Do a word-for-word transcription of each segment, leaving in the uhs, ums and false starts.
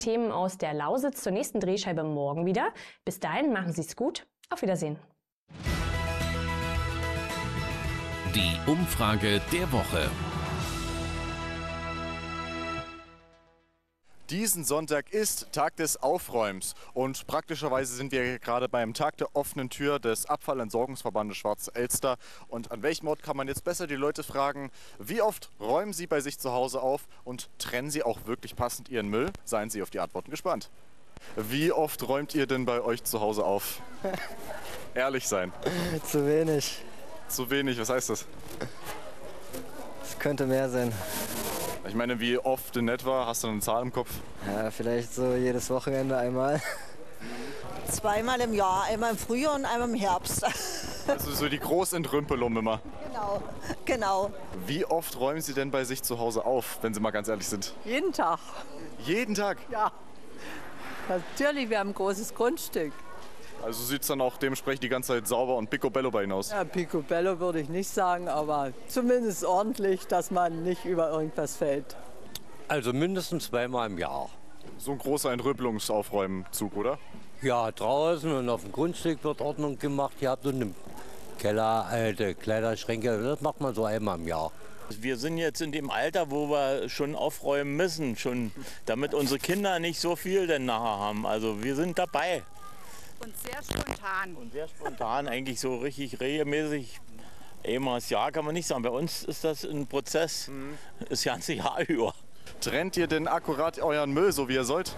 Themen aus der Lausitz zur nächsten Drehscheibe morgen wieder. Bis dahin, machen Sie es gut. Auf Wiedersehen. Die Umfrage der Woche. Diesen Sonntag ist Tag des Aufräumens und praktischerweise sind wir gerade beim Tag der offenen Tür des Abfallentsorgungsverbandes Schwarze Elster. Und an welchem Ort kann man jetzt besser die Leute fragen, wie oft räumen sie bei sich zu Hause auf und trennen sie auch wirklich passend ihren Müll? Seien Sie auf die Antworten gespannt. Wie oft räumt ihr denn bei euch zu Hause auf? Ehrlich sein. Zu wenig. Zu wenig, was heißt das? Es könnte mehr sein. Ich meine, wie oft in etwa? Hast du eine Zahl im Kopf? Ja, vielleicht so jedes Wochenende einmal. Zweimal im Jahr, einmal im Frühjahr und einmal im Herbst. Also so die Großentrümpelung immer. Genau, genau. Wie oft räumen Sie denn bei sich zu Hause auf, wenn Sie mal ganz ehrlich sind? Jeden Tag. Jeden Tag? Ja. Natürlich, wir haben ein großes Grundstück. Also sieht es dann auch dementsprechend die ganze Zeit sauber und picobello bei Ihnen aus? Ja, picobello würde ich nicht sagen, aber zumindest ordentlich, dass man nicht über irgendwas fällt. Also mindestens zweimal im Jahr. So ein großer Entrüppelungsaufräumenzug, oder? Ja, draußen und auf dem Grundstück wird Ordnung gemacht. Ihr habt und im Keller alte Kleiderschränke, das macht man so einmal im Jahr. Wir sind jetzt in dem Alter, wo wir schon aufräumen müssen, schon, damit unsere Kinder nicht so viel denn nachher haben. Also wir sind dabei. Und sehr spontan. Und sehr spontan, eigentlich so richtig regelmäßig. Einmal das Jahr kann man nicht sagen. Bei uns ist das ein Prozess, mhm. das ganze Jahr über. Trennt ihr denn akkurat euren Müll, so wie ihr sollt?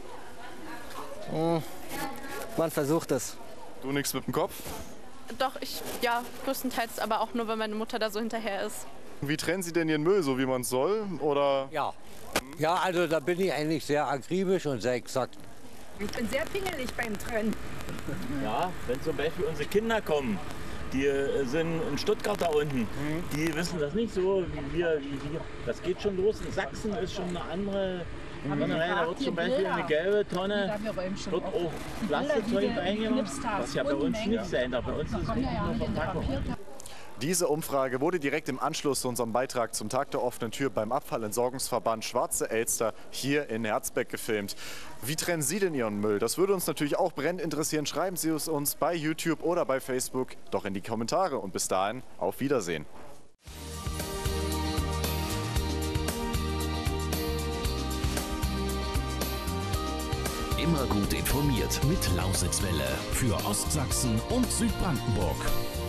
Hm. Man versucht es. Du nix mit dem Kopf? Doch, ich, ja, größtenteils, aber auch nur, weil meine Mutter da so hinterher ist. Wie trennen Sie denn Ihren Müll, so wie man es soll? Oder? Ja. Ja, also da bin ich eigentlich sehr akribisch und sehr exakt. Ich bin sehr pingelig beim Trennen. Ja, wenn zum Beispiel unsere Kinder kommen, die sind in Stuttgart da unten, die wissen das nicht so wie wir. Wie wir. Das geht schon los. In Sachsen ist schon eine andere Tonnerei. Da wird zum Beispiel eine gelbe Tonne, wird auch Plastikzeug eingenommen, was ja bei uns nicht sein darf. Bei uns ist es wirklich nur Verpackung. Diese Umfrage wurde direkt im Anschluss zu unserem Beitrag zum Tag der offenen Tür beim Abfallentsorgungsverband Schwarze Elster hier in Herzbeck gefilmt. Wie trennen Sie denn Ihren Müll? Das würde uns natürlich auch brennend interessieren. Schreiben Sie es uns bei YouTube oder bei Facebook doch in die Kommentare. Und bis dahin, auf Wiedersehen. Immer gut informiert mit Lausitzwelle für Ostsachsen und Südbrandenburg.